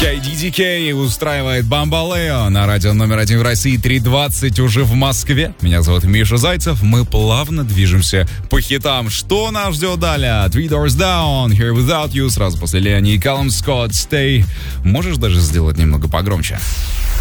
KDDK устраивает Бамбалео на радио номер 1 в России, 3:20 уже в Москве. Меня зовут Миша Зайцев. Мы плавно движемся по хитам. Что нас ждет далее? Three Doors Down, Here Without You, сразу после Леони и Калум Скотт, Stay. Можешь даже сделать немного погромче?